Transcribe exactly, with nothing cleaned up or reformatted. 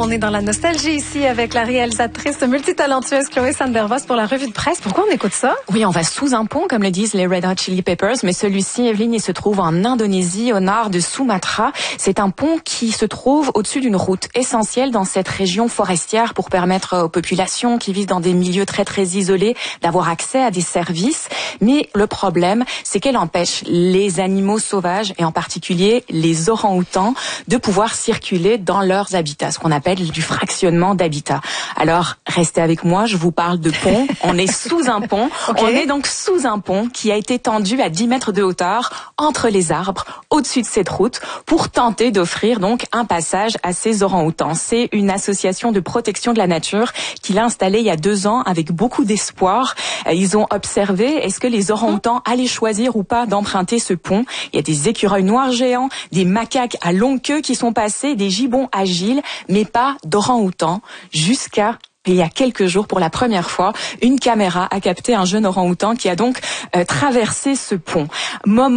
On est dans la nostalgie ici avec la réalisatrice multitalentueuse Chloé Sandervos pour la revue de presse. Pourquoi on écoute ça? Oui, on va sous un pont, comme le disent les Red Hot Chili Peppers, mais celui-ci, Evelyne, il se trouve en Indonésie, au nord de Sumatra. C'est un pont qui se trouve au-dessus d'une route essentielle dans cette région forestière pour permettre aux populations qui vivent dans des milieux très très isolés d'avoir accès à des services. Mais le problème, c'est qu'elle empêche les animaux sauvages, et en particulier les orang-outans, de pouvoir circuler dans leurs habitats, ce qu'on appelle du fractionnement d'habitat. Alors, restez avec moi, je vous parle de pont. On est sous un pont. Okay. On est donc sous un pont qui a été tendu à dix mètres de hauteur entre les arbres, au-dessus de cette route, pour tenter d'offrir donc un passage à ces orang-outans. C'est une association de protection de la nature qui l'a installée il y a deux ans avec beaucoup d'espoir. Ils ont observé, est-ce que les orang-outans allaient choisir ou pas d'emprunter ce pont? Il y a des écureuils noirs géants, des macaques à longue queue qui sont passés, des gibbons agiles, mais pas d'orang-outans jusqu'à il y a quelques jours, pour la première fois, une caméra a capté un jeune orang-outan qui a donc euh, traversé ce pont. Moment